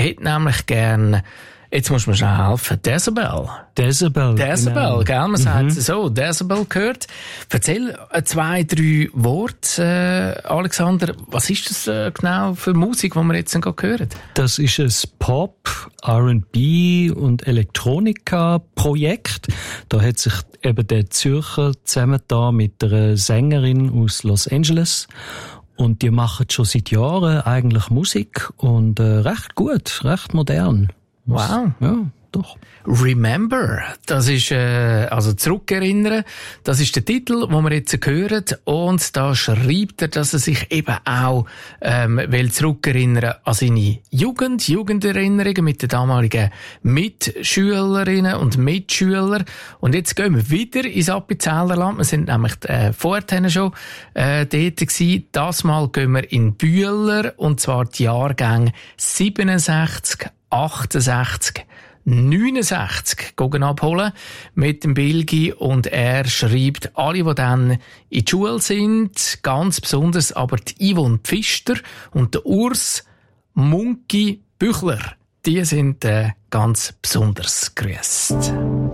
hätte nämlich gern, jetzt muss man schnell helfen, Decibel, genau. Gell? Man sagt so, Decibel gehört. Erzähl 2, 3 Worte, Alexander. Was ist das genau für Musik, die wir jetzt gerade hören? Das ist ein Pop, R&B und Elektronika-Projekt. Da hat sich eben der Zürcher zusammengetan mit einer Sängerin aus Los Angeles. Und die machen schon seit Jahren eigentlich Musik und recht gut, recht modern. Wow. Ja, doch. Remember, das ist, also zurückerinnern, das ist der Titel, den wir jetzt hören. Und da schreibt er, dass er sich eben auch, will zurückerinnern an seine Jugenderinnerungen mit den damaligen Mitschülerinnen und Mitschülern. Und jetzt gehen wir wieder ins Appenzellerland. Wir sind nämlich, vorhin schon, dort gewesen. Das Mal gehen wir in Bühler, und zwar die Jahrgänge 67, 68, 69 gehen abholen mit dem Bilgi, und er schreibt, alle, die dann in die Schule sind, ganz besonders aber die Yvonne Pfister und der Urs Munki Büchler, die sind ganz besonders grüßt.